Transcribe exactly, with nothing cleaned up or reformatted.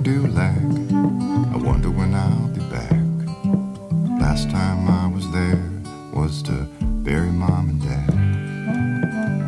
do lag. I wonder when I'll be back. Last time I was there was to bury mom and dad.